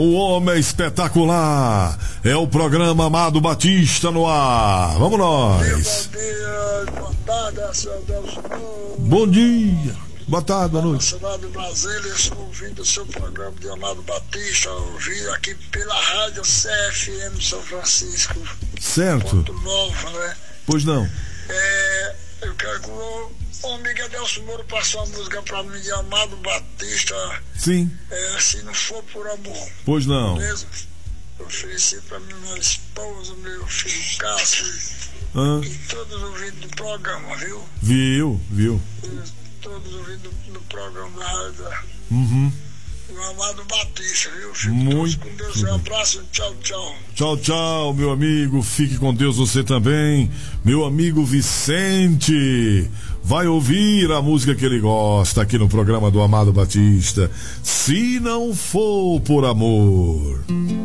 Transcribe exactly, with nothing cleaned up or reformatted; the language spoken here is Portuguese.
O homem é espetacular. É o programa Amado Batista no ar. Vamos nós. Bom dia, boa tarde, senhor Deus. Bom dia. Boa tarde, boa noite. Cidade de Brasília, estou ouvindo o seu programa de Amado Batista. Ouvi aqui pela rádio C F M São Francisco. Certo. Ponto novo, né? Pois não. É, eu quero que o o Miguel Delcio Moura passou uma música pra mim de Amado Batista. Sim. É, Se Não For Por Amor. Pois não. Beleza? Eu ofereci pra minha esposa, meu filho Cássio Ah. e todos os ouvintes do programa, viu? Viu, viu. Todos ouvindo no programa da rádio Uhum. do Amado Batista, viu? Fico Muito com Deus, um abraço, tchau, tchau. Tchau, tchau, meu amigo. Fique com Deus você também. Meu amigo Vicente vai ouvir a música que ele gosta aqui no programa do Amado Batista. Se Não For Por Amor.